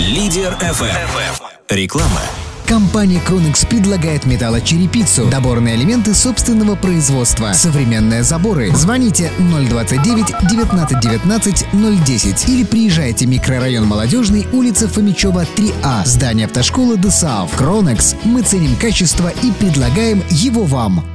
Лидер FM. Реклама. Компания Кронекс предлагает металлочерепицу, доборные элементы собственного производства, современные заборы. Звоните 029 19 19 010 или приезжайте в микрорайон Молодежный, улица Фомичева, 3А, здание автошколы ДСАУ. Кронекс. Мы ценим качество и предлагаем его вам.